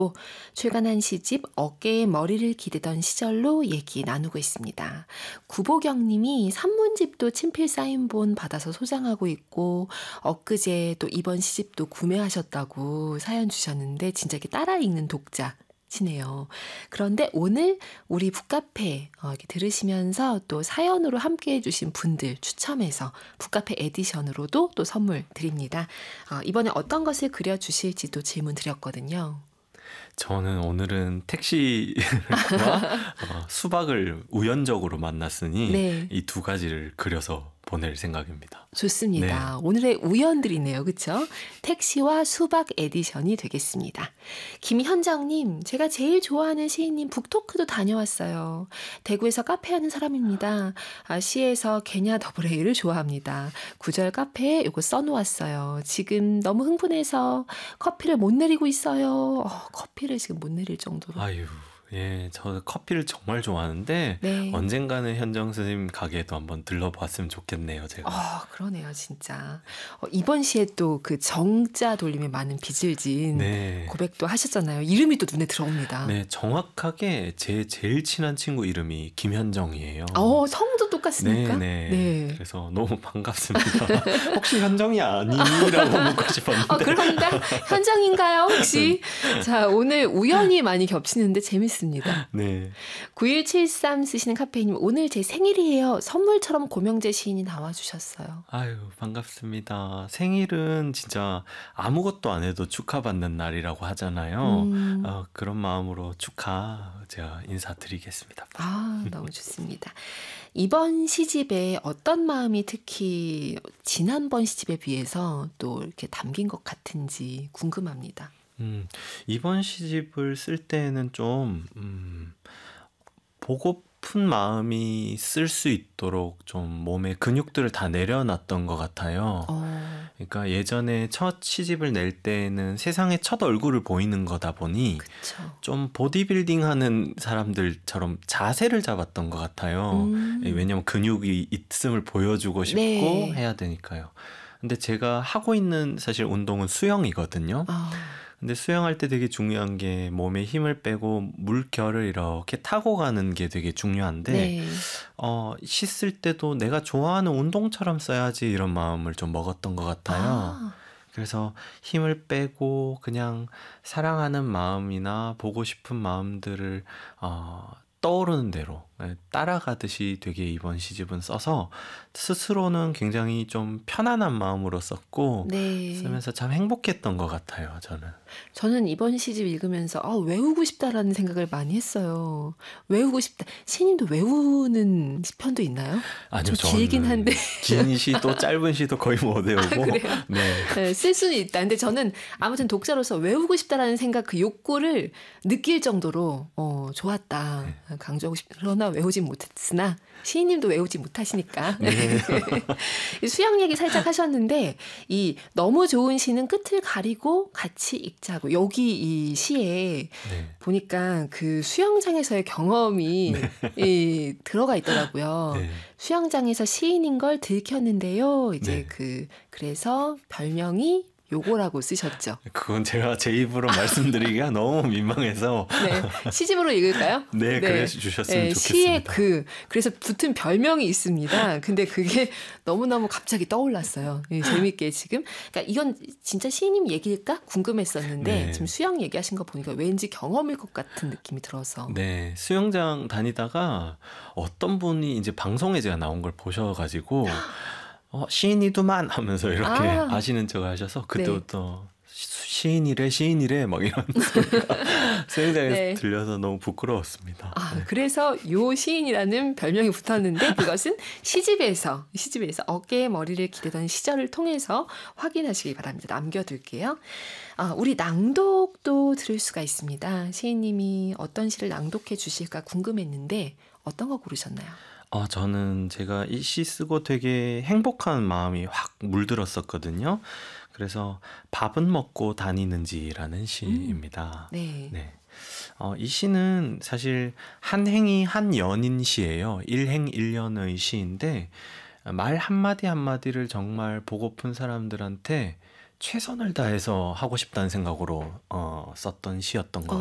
출간한 시집 어깨에 머리를 기대던 시절로 얘기 나누고 있습니다. 구보경 님이 산문집도 친필 사인본 받아서 소장하고 있고 엊그제 또 이번 시집도 구매하셨다고 사연 주셨는데 진짜 이렇게 따라 읽는 독자 시네요. 그런데 오늘 우리 북카페 이렇게 들으시면서 또 사연으로 함께 해주신 분들 추첨해서 북카페 에디션으로도 또 선물 드립니다. 이번에 어떤 것을 그려주실지도 질문 드렸거든요. 저는 오늘은 택시와 수박을 우연적으로 만났으니 네. 이 두 가지를 그려서 보낼 생각입니다. 좋습니다. 네. 오늘의 우연들이네요. 그렇죠? 택시와 수박 에디션이 되겠습니다. 김현정님, 제가 제일 좋아하는 시인님 북토크도 다녀왔어요. 대구에서 카페 하는 사람입니다. 시에서 개냐 더블A를 좋아합니다. 구절 카페에 이거 써놓았어요. 지금 너무 흥분해서 커피를 못 내리고 있어요. 커피를 지금 못 내릴 정도로. 아유, 예, 저 커피를 정말 좋아하는데 네. 언젠가는 현정 선생님 가게에도 한번 들러봤으면 좋겠네요, 제가. 그러네요, 진짜. 이번 시에 또 그 정자 돌림에 많은 빚을 진 네. 고백도 하셨잖아요. 이름이 또 눈에 들어옵니다. 네, 정확하게 제 제일 친한 친구 이름이 김현정이에요. 성도 똑같습니까? 네. 그래서 너무 반갑습니다. 혹시 현정이 아니라고 묻고 싶었는데. 그런가? 현정인가요, 혹시? 자, 오늘 우연히 많이 겹치는데 재밌습니다. 네. 9173 쓰시는 카페이님, 오늘 제 생일이에요. 선물처럼 고명재 시인이 나와주셨어요. 아유, 반갑습니다. 생일은 진짜 아무것도 안 해도 축하받는 날이라고 하잖아요. 그런 마음으로 축하 제가 인사드리겠습니다. 너무 좋습니다. 이번 시집에 어떤 마음이 특히 지난번 시집에 비해서 또 이렇게 담긴 것 같은지 궁금합니다. 이번 시집을 쓸 때는 좀 보고픈 마음이 쓸 수 있도록 좀 몸의 근육들을 다 내려놨던 것 같아요. 그러니까 예전에 첫 시집을 낼 때는 세상의 첫 얼굴을 보이는 거다 보니 그쵸. 좀 보디빌딩 하는 사람들처럼 자세를 잡았던 것 같아요. 왜냐면 근육이 있음을 보여주고 싶고 네. 해야 되니까요. 근데 제가 하고 있는 사실 운동은 수영이거든요. 근데 수영할 때 되게 중요한 게 몸에 힘을 빼고 물결을 이렇게 타고 가는 게 되게 중요한데 네. 씻을 때도 내가 좋아하는 운동처럼 써야지 이런 마음을 좀 먹었던 것 같아요. 그래서 힘을 빼고 그냥 사랑하는 마음이나 보고 싶은 마음들을 떠오르는 대로 따라가듯이 되게 이번 시집은 써서 스스로는 굉장히 좀 편안한 마음으로 썼고 네. 쓰면서 참 행복했던 것 같아요. 저는 이번 시집 읽으면서 외우고 싶다라는 생각을 많이 했어요. 외우고 싶다. 시인님도 외우는 편도 있나요? 아니요. 좀 길긴 한데. 긴 시도 짧은 시도 거의 못 외우고. 그래요? 네, 쓸 수는 있다. 근데 저는 아무튼 독자로서 외우고 싶다라는 생각, 그 욕구를 느낄 정도로 좋았다. 네. 강조하고 싶다. 그러나 외우지 못했으나 시인님도 외우지 못하시니까. 네. 수영 얘기 살짝 하셨는데 이 너무 좋은 시는 끝을 가리고 같이 읽자고. 여기 이 시에 네. 보니까 그 수영장에서의 경험이 네. 들어가 있더라고요. 네. 수영장에서 시인인 걸 들켰는데요. 이제 네. 그래서 별명이 요거라고 쓰셨죠. 그건 제가 제 입으로 말씀드리기가 너무 민망해서. 네, 시집으로 읽을까요? 네, 그래 주셨으면 좋겠습니다. 시에 그래서 붙은 별명이 있습니다. 근데 그게 너무너무 갑자기 떠올랐어요. 재밌게 지금. 그러니까 이건 진짜 시인님 얘기일까 궁금했었는데 네. 지금 수영 얘기하신 거 보니까 왠지 경험일 것 같은 느낌이 들어서. 네, 수영장 다니다가 어떤 분이 이제 방송에 제가 나온 걸 보셔가지고 시인이두만 하면서 이렇게 아시는 척을 하셔서 그때부터 시인이래 막 이런 소리가 수영장에서 네. 들려서 너무 부끄러웠습니다. 네. 그래서 요 시인이라는 별명이 붙었는데 그것은 시집에서 어깨에 머리를 기대던 시절을 통해서 확인하시기 바랍니다. 남겨둘게요. 우리 낭독도 들을 수가 있습니다. 시인님이 어떤 시를 낭독해 주실까 궁금했는데 어떤 거 고르셨나요? 저는 제가 이 시 쓰고 되게 행복한 마음이 확 물들었었거든요. 그래서 밥은 먹고 다니는지라는 시입니다. 네. 네. 이 시는 사실 한 행이 한 연인 시예요. 일행일년의 시인데 말 한마디 한마디를 정말 보고픈 사람들한테 최선을 다해서 하고 싶다는 생각으로 썼던 시였던 것